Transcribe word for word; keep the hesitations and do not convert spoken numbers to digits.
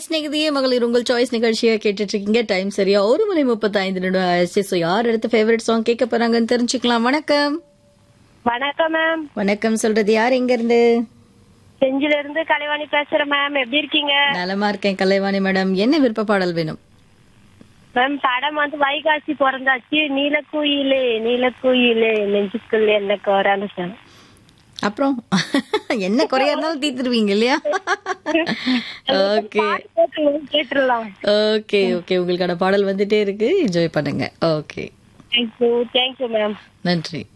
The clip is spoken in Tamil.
ஹாய் ஸ்நேகிதியே மகளிர் உங்கள் சாய்ஸ் நிகழ்ச்சியை கேட்டுட்டு இருக்கீங்க. டைம் சரியா ஒரு மணி முப்பத்தி ஐந்து நிமிடம் ஆயிடுச்சு. ஸோ யார் அடுத்த ஃபேவரட் சாங் கேட்க போறாங்கன்னு தெரிஞ்சுக்கலாம். வணக்கம். வணக்கம் மேம். வணக்கம் சொல்றது யார், எங்க இருந்து? செஞ்சில இருந்து கலைவாணி பேசுறேன் மேம். எப்படி இருக்கீங்க? நலமா இருக்கேன் கலைவாணி மேடம். என்ன விருப்ப பாடல் வேணும் மேம்? படம் வந்து வைகாசி பிறந்தாச்சு, நீலக்குயிலே நீலக்குயிலே நெஞ்சுக்குள்ள என்ன கோரான்னு சார். அப்புறம் என்ன குறையா இருந்தாலும் தீர்த்துருவீங்க இல்லையா? ஓகே கேட்டுடலாம். ஓகே ஓகே உங்களுக்கான பாடல் வந்துட்டே இருக்கு, என்ஜாய் பண்ணுங்க. Okay thank you thank you ma'am. நன்றி.